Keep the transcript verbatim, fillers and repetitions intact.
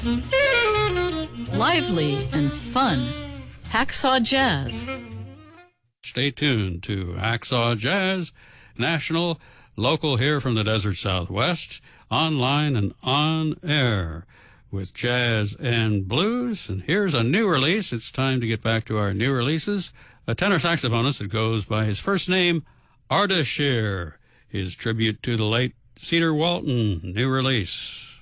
Lively and fun. Hacksaw Jazz. Stay tuned to Hacksaw Jazz, national, local here from the Desert Southwest, online and on air with jazz and blues. And here's a new release. It's time to get back to our new releases. A tenor saxophonist that goes by his first name, Ardashir. His tribute to the late Cedar Walton, new release.